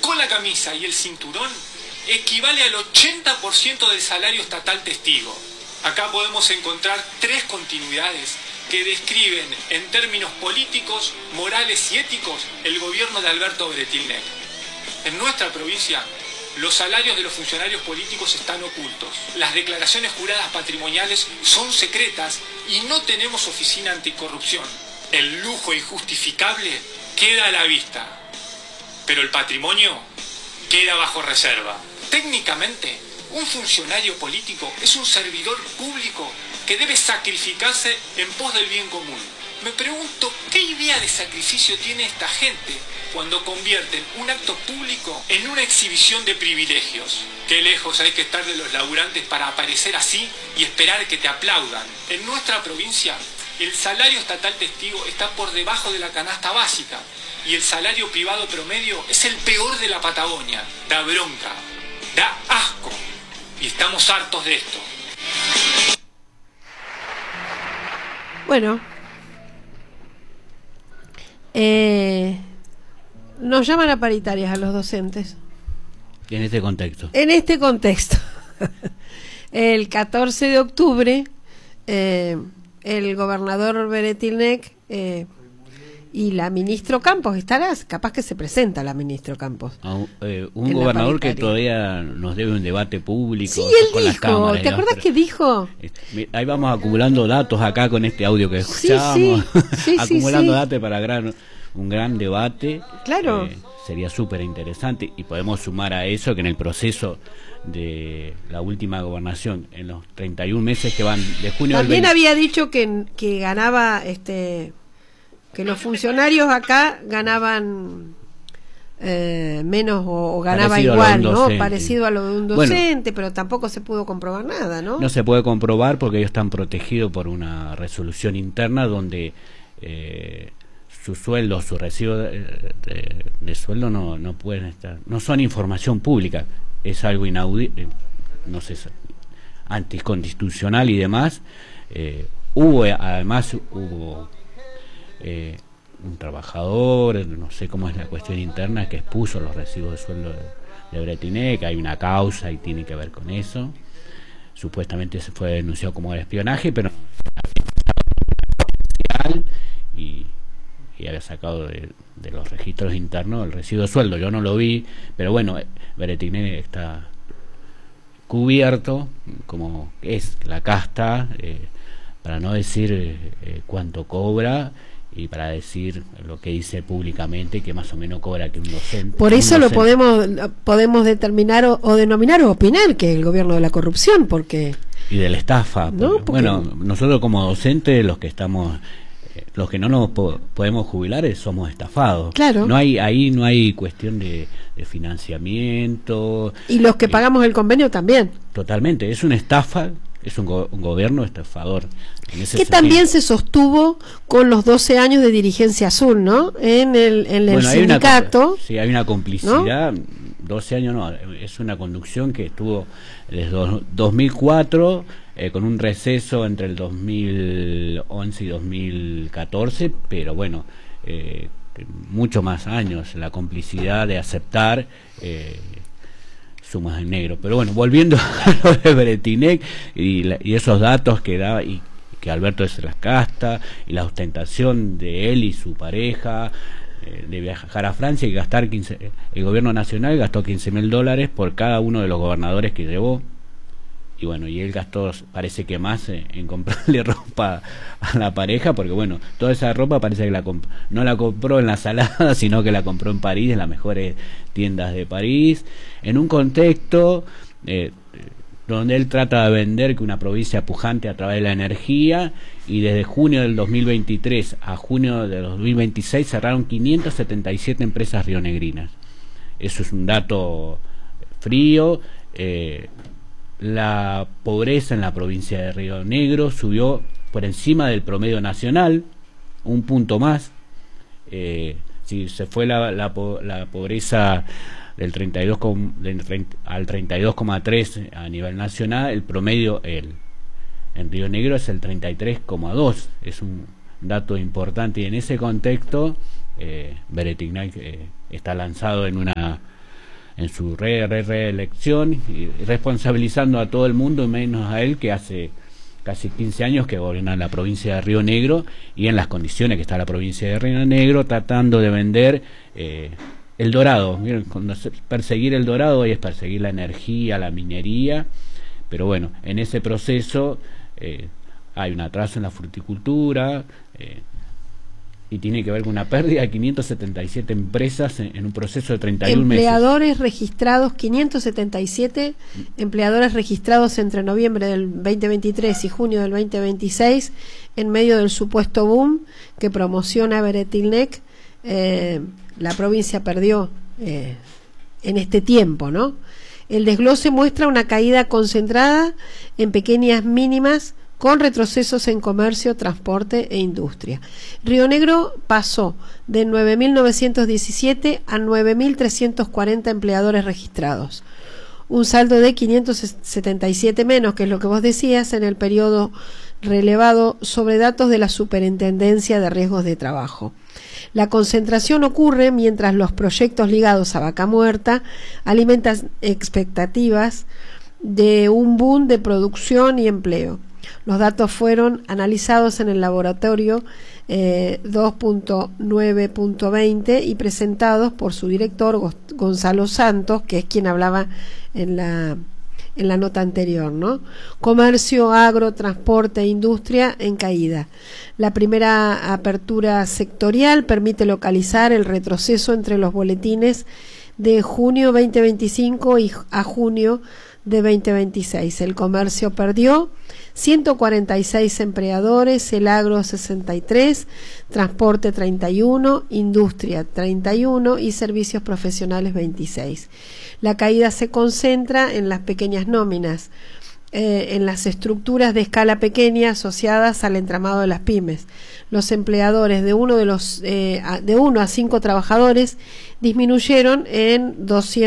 con la camisa y el cinturón equivale al 80% del salario estatal testigo. Acá podemos encontrar tres continuidades que describen en términos políticos, morales y éticos el gobierno de Alberto Bretilnec. En nuestra provincia, los salarios de los funcionarios políticos están ocultos. Las declaraciones juradas patrimoniales son secretas y no tenemos oficina anticorrupción. El lujo injustificable queda a la vista, pero el patrimonio queda bajo reserva. Técnicamente, un funcionario político es un servidor público que debe sacrificarse en pos del bien común. Me pregunto, ¿qué idea de sacrificio tiene esta gente cuando convierten un acto público en una exhibición de privilegios? Qué lejos hay que estar de los laburantes para aparecer así y esperar que te aplaudan. En nuestra provincia, el salario estatal testigo está por debajo de la canasta básica y el salario privado promedio es el peor de la Patagonia. Da bronca, da asco y estamos hartos de esto. Bueno, nos llaman a paritarias a los docentes. En este contexto. En este contexto. El 14 de octubre, el gobernador Bretilnec y la ministro Campos, estarás, capaz que se presenta la ministro Campos. Un gobernador que todavía nos debe un debate público. Sí, él con dijo, las cámaras, ¿te acordás que dijo? Ahí vamos acumulando datos acá con este audio que escuchábamos, sí, acumulando sí. datos para un gran debate. Claro. Sería súper interesante y podemos sumar a eso que en el proceso de la última gobernación, en los 31 meses que van de junio al 20... También había dicho que ganaba, que los funcionarios acá ganaban menos o ganaba parecido igual, ¿no? Docente. Parecido a lo de un docente, pero tampoco se pudo comprobar nada, ¿no? No se puede comprobar porque ellos están protegidos por una resolución interna donde su sueldo, su recibo de sueldo no pueden estar, no son información pública, es algo inaudito, no sé, anticonstitucional y demás. Hubo un trabajador, no sé cómo es la cuestión interna, que expuso los recibos de sueldo de Bretilnec, hay una causa y tiene que ver con eso. Supuestamente se fue denunciado como espionaje, pero y había sacado de los registros internos el recibo de sueldo. Yo no lo vi, pero bueno, Bretilnec está cubierto, como es la casta, para no decir cuánto cobra y para decir lo que dice públicamente, que más o menos cobra que un docente. Por eso lo podemos determinar o denominar o opinar que el gobierno de la corrupción, porque... Y de la estafa. ¿No? Porque... Bueno, nosotros como docentes, los que no nos podemos jubilar somos estafados. Claro. Ahí no hay cuestión de financiamiento. Y los que pagamos el convenio también. Totalmente, es una estafa, es un gobierno estafador. Que sentido también se sostuvo con los 12 años de dirigencia azul, ¿no? En el sindicato. Sí, hay una complicidad, ¿no? 12 años no, es una conducción que estuvo desde 2004, con un receso entre el 2011 y 2014, pero bueno, mucho más años, la complicidad de aceptar sumas en negro. Pero bueno, volviendo a lo de Bretilnec y esos datos que da y que Alberto se las casta y la ostentación de él y su pareja de viajar a Francia y gastar el gobierno nacional gastó $15.000 por cada uno de los gobernadores que llevó. Y bueno, y él gastó, parece que más en comprarle ropa a la pareja, porque bueno, toda esa ropa parece que no la compró en la Salada, sino que la compró en París, en las mejores tiendas de París, en un contexto donde él trata de vender que una provincia pujante a través de la energía, y desde junio del 2023 a junio del 2026 cerraron 577 empresas rionegrinas. Eso es un dato frío. La pobreza en la provincia de Río Negro subió por encima del promedio nacional, un punto más. Si se fue la pobreza del 32 al 32,3 a nivel nacional, el promedio en Río Negro es el 33,2. Es un dato importante, y en ese contexto Bretilnec está lanzado en una en su reelección, y responsabilizando a todo el mundo menos a él, que hace casi 15 años que gobierna la provincia de Río Negro, y en las condiciones que está la provincia de Río Negro, tratando de vender el dorado. Miren, perseguir el dorado es perseguir la energía, la minería, pero bueno, en ese proceso hay un atraso en la fruticultura, y tiene que ver con una pérdida de 577 empresas en un proceso de 31 empleadores meses. Registrados, 577 empleadores registrados entre noviembre del 2023 y junio del 2026, en medio del supuesto boom que promociona Beretilnec. La provincia perdió en este tiempo, ¿no? El desglose muestra una caída concentrada en pequeñas mínimas, con retrocesos en comercio, transporte e industria. Río Negro pasó de 9.917 a 9.340 empleadores registrados. Un saldo de 577 menos, que es lo que vos decías, en el periodo relevado sobre datos de la Superintendencia de Riesgos de Trabajo. La concentración ocurre mientras los proyectos ligados a Vaca Muerta alimentan expectativas de un boom de producción y empleo. Los datos fueron analizados en el laboratorio 2.9.20 y presentados por su director Gonzalo Santos, que es quien hablaba en la nota anterior, ¿no? Comercio, agro, transporte e industria en caída. La primera apertura sectorial permite localizar el retroceso entre los boletines de junio 2025 y a junio de 2026. El comercio perdió 146 empleadores, el agro 63, transporte 31, industria 31 y servicios profesionales 26. La caída se concentra en las pequeñas nóminas, en las estructuras de escala pequeña asociadas al entramado de las pymes. Los empleadores de 1 a 5 trabajadores disminuyeron en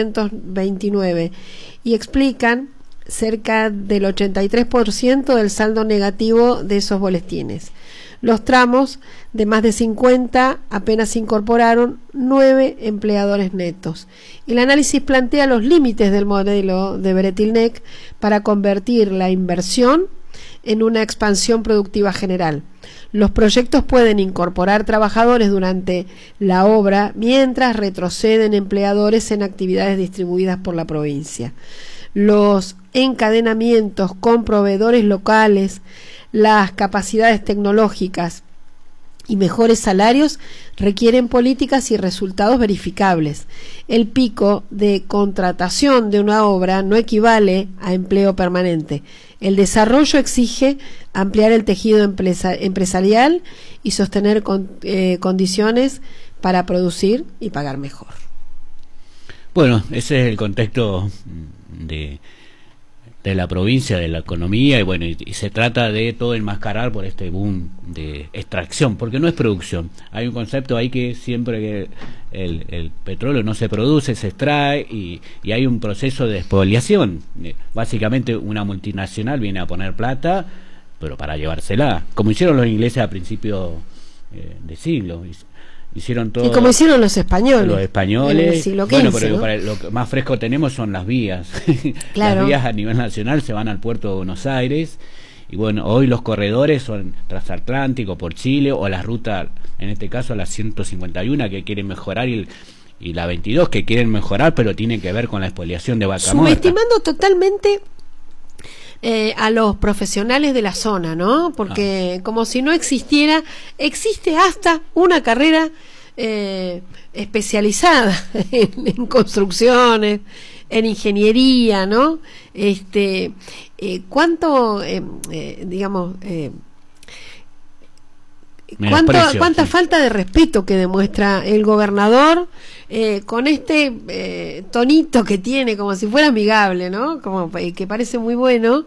229 y explican cerca del 83% del saldo negativo de esos boletines. Los tramos de más de 50 apenas incorporaron 9 empleadores netos. El análisis plantea los límites del modelo de Beretilnec para convertir la inversión en una expansión productiva general. Los proyectos pueden incorporar trabajadores durante la obra mientras retroceden empleadores en actividades distribuidas por la provincia. Los encadenamientos con proveedores locales, las capacidades tecnológicas y mejores salarios requieren políticas y resultados verificables. El pico de contratación de una obra no equivale a empleo permanente. El desarrollo exige ampliar el tejido empresarial y sostener condiciones para producir y pagar mejor. Bueno, ese es el contexto de la provincia, de la economía, y bueno, y se trata de todo enmascarar por este boom de extracción, porque no es producción. Hay un concepto ahí que siempre que el petróleo no se produce, se extrae, y hay un proceso de expoliación. Básicamente una multinacional viene a poner plata, pero para llevársela, como hicieron los ingleses a principios de siglo. Hicieron todo, y como hicieron los españoles en el siglo XV, bueno, pero ¿no? para lo que más fresco tenemos son las vías. Claro. Las vías a nivel nacional se van al puerto de Buenos Aires, y bueno, hoy los corredores son transatlántico por Chile, o la ruta, en este caso la 151 que quieren mejorar, y la 22 que quieren mejorar, pero tiene que ver con la expoliación de Vaca Muerta. Subestimando totalmente a los profesionales de la zona, ¿no? Porque como si no existiera, existe hasta una carrera especializada en construcciones, en ingeniería, ¿no? ¿Cuánto, digamos, cuánta falta de respeto que demuestra el gobernador con este tonito que tiene, como si fuera amigable, ¿no? Como que parece muy bueno,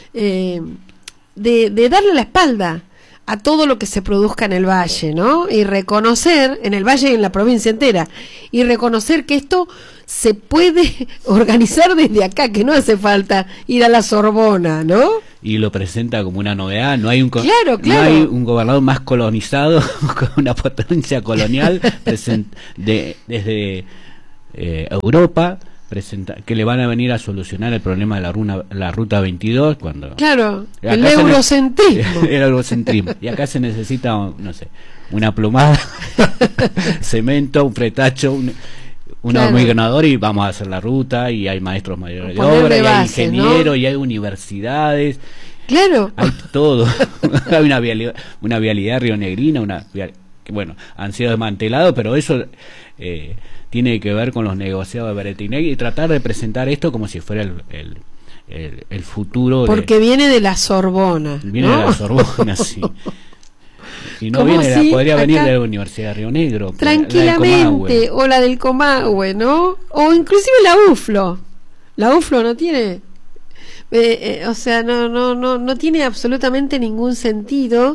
de darle la espalda a todo lo que se produzca en el valle, ¿no? Y reconocer, en el valle y en la provincia entera, y reconocer que esto se puede organizar desde acá, que no hace falta ir a la Sorbona, ¿no? Y lo presenta como una novedad. No hay un claro. No hay un gobernador más colonizado, con una potencia colonial desde Europa, que le van a venir a solucionar el problema de la ruta 22 cuando claro, el eurocentrismo. El eurocentrismo. Y acá se necesita, no sé, una plomada, cemento, un fretacho, un hormigonador y vamos a hacer la ruta, y hay maestros mayores de obra, y hay ingenieros, ¿no? Y hay universidades. Claro. Hay todo. Hay una vialidad rionegrina, que bueno, han sido desmantelados, pero eso tiene que ver con los negociados de Beretinec y tratar de presentar esto como si fuera el futuro. Porque viene de la Sorbona. Viene, ¿no?, de la Sorbona, sí. Y no viene, si podría venir de la Universidad de Río Negro. Tranquilamente, o la del Comahue, ¿no? O inclusive la UFLO. La UFLO no tiene... o sea, no tiene absolutamente ningún sentido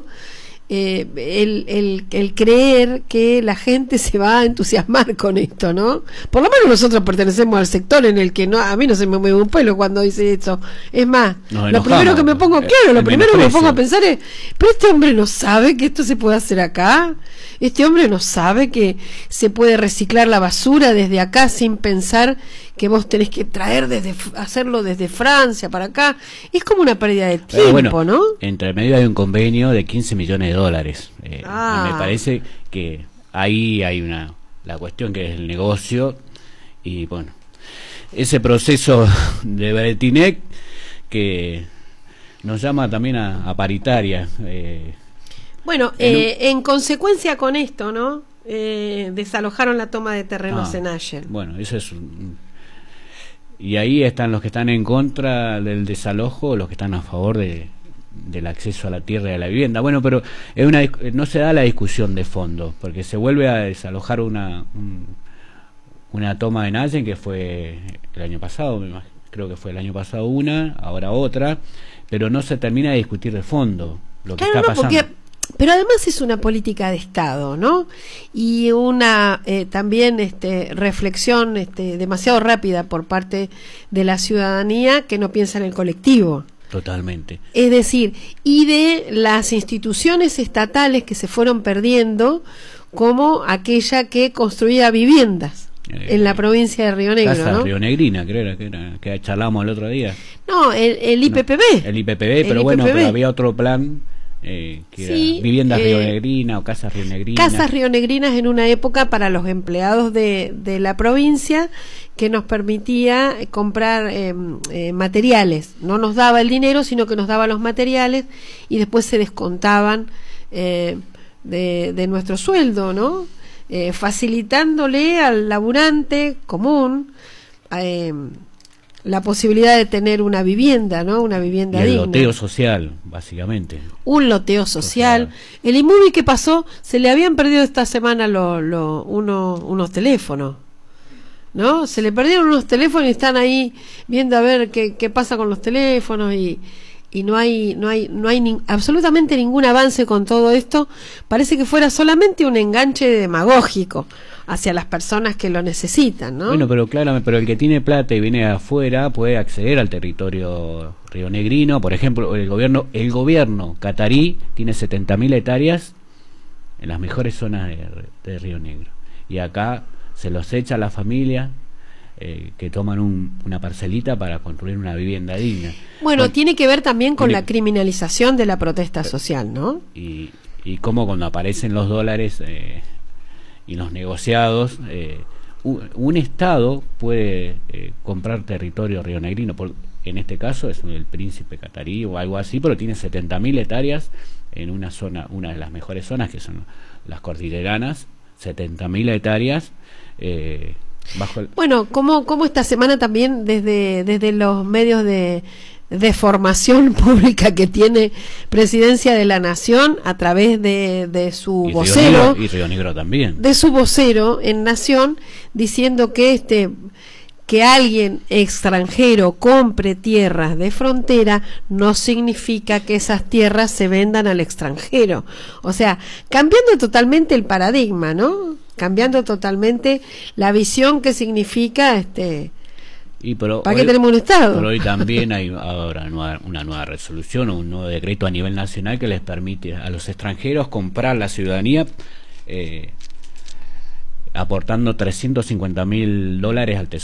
el creer que la gente se va a entusiasmar con esto, ¿no? Por lo menos nosotros pertenecemos al sector en el que a mí no se me mueve un pelo cuando dice eso. Es más, lo primero que me pongo, lo primero que me pongo a pensar es, pero este hombre no sabe que esto se puede hacer acá. Este hombre no sabe que se puede reciclar la basura desde acá sin pensar que vos tenés que hacerlo desde Francia para acá. Es como una pérdida de tiempo, bueno, ¿no? Entre medio hay un convenio de 15 millones de dólares. Y me parece que ahí hay la cuestión que es el negocio, y bueno, ese proceso de Beretinec que nos llama también a paritaria. Bueno, en consecuencia con esto, ¿no? Desalojaron la toma de terrenos en Ayer. Bueno, eso es y ahí están los que están en contra del desalojo, los que están a favor del acceso a la tierra y a la vivienda. Bueno, pero no se da la discusión de fondo, porque se vuelve a desalojar una toma en Allen, que fue el año pasado, creo que fue el año pasado ahora otra, pero no se termina de discutir de fondo lo que está pasando. Pero además es una política de Estado, ¿no? Y una también reflexión demasiado rápida por parte de la ciudadanía que no piensa en el colectivo. Totalmente. Es decir, y de las instituciones estatales que se fueron perdiendo, como aquella que construía viviendas en la provincia de Río Negro, Casa ¿no? Rionegrina, creo que charlamos el otro día. No, el IPPB. No, el IPPB, pero bueno, pero había otro plan. Que era viviendas rionegrinas o casas rionegrinas. Casas rionegrinas en una época para los empleados de la provincia, que nos permitía comprar materiales. No nos daba el dinero, sino que nos daba los materiales y después se descontaban de nuestro sueldo, ¿no? Facilitándole al laburante común la posibilidad de tener una vivienda, ¿no? Una vivienda digna. El loteo social, básicamente. Un loteo social. El IMUBI, que pasó, se le habían perdido esta semana unos teléfonos, ¿no? Se le perdieron unos teléfonos y están ahí viendo a ver qué pasa con los teléfonos, y no hay absolutamente ningún avance con todo esto. Parece que fuera solamente un enganche demagógico hacia las personas que lo necesitan, ¿no? Bueno, pero claramente, pero el que tiene plata y viene de afuera puede acceder al territorio rionegrino. Por ejemplo, el gobierno catarí tiene 70.000 hectáreas en las mejores zonas de Río Negro, y acá se los echa a la familia que toman una parcelita para construir una vivienda digna. Bueno, tiene que ver también con la criminalización de la protesta social, ¿no? Y cómo cuando aparecen los dólares y los negociados, un Estado puede comprar territorio rionegrino. En este caso es el Príncipe Catarí o algo así, pero tiene 70.000 hectáreas en una zona, una de las mejores zonas, que son las cordilleranas. 70.000 hectáreas. Bueno, como esta semana también desde los medios de formación pública que tiene Presidencia de la Nación, a través de su vocero, y Río Negro también, de su vocero en Nación, diciendo que alguien extranjero compre tierras de frontera no significa que esas tierras se vendan al extranjero. O sea, cambiando totalmente el paradigma, ¿no? Cambiando totalmente la visión que significa ¿para qué tenemos un Estado? Pero hoy también hay ahora una nueva resolución o un nuevo decreto a nivel nacional que les permite a los extranjeros comprar la ciudadanía aportando $350.000 al Tesoro